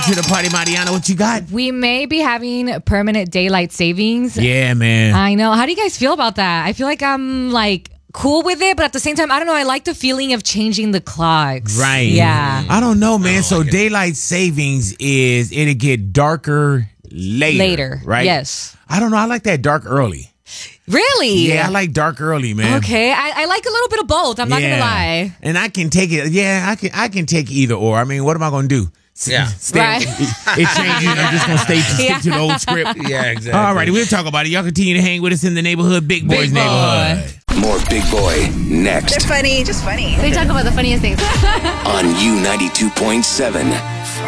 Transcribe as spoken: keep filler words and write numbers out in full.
To the party, Mariana, what you got? We may be having permanent daylight savings. Yeah, man. I know. How do you guys feel about that? I feel like I'm like cool with it, but at the same time, I don't know. I like the feeling of changing the clocks. Right. Yeah. I don't know, man. don't so like it. daylight savings is it'll get darker later. Later. Right? Yes. I don't know. I like that dark early. Really? Yeah, I like dark early, man. Okay. I, I like a little bit of both. I'm not Yeah. gonna lie. And I can take it. Yeah, I can. I can take either or. I mean, what am I gonna do? S- Yeah. stay- Right. It, it changes. I'm just gonna stay stick Yeah. to the old script. Yeah, exactly. All righty, we'll talk about it. Y'all continue to hang with us in the neighborhood, Big Boy's Big Boy. neighborhood. More Big Boy next They're funny, just funny. They talk about the funniest things. on U ninety-two point seven.